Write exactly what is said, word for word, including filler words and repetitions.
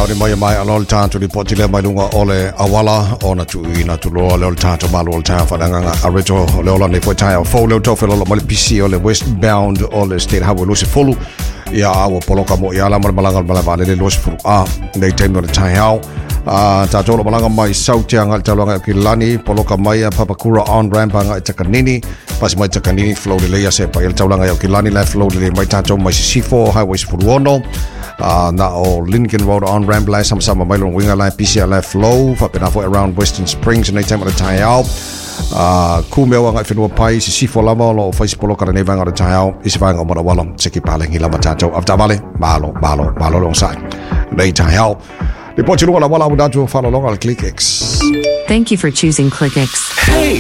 ni mai mai alol tanto li poti le mai lunga ole awala ona tu ina tu lo le tanto malo le tanto fadanga areto le ola ne fotai fo le to fe lo mai P C ole westbound ole state highway lo se folu ya awo poloka mo ya la mar malanga malava le lo se fulu a nei time no tai hao a ta tolo malanga mai sauti anga talanga ki lani poloka mai Papakura on ramp anga takanini pas mai takanini flow le ya se pa el talanga ki lani la flow le mai tanto mai C four highway se fulu ono Uh, na o Lincoln Road on ramp lai sama sama mai long winga lai P C lai flow fa pena fo around Western Springs nei time at tai out uh ku me wa ngai fenua pai si si fo lama lo fa si polo kana nei vanga tai out isi vanga mo wala seki paling hila matato after vale malo malo malo long sai nei tai out le po chilu wala wala udatu follow long al ClickX. Thank you for choosing ClickX. Hey